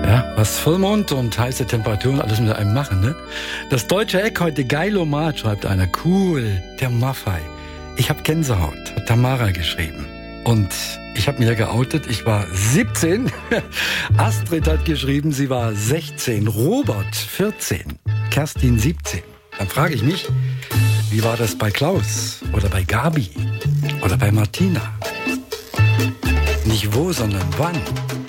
Ja, was Vollmond und heiße Temperaturen alles mit einem machen, ne? Das deutsche Eck heute geilomat, schreibt einer. Cool, der Maffei. Ich hab Gänsehaut, hat Tamara geschrieben. Und ich habe mich ja geoutet, ich war 17. Astrid hat geschrieben, sie war 16. Robert 14. Kerstin 17. Dann frage ich mich, wie war das bei Klaus oder bei Gabi oder bei Martina? Nicht wo, sondern wann.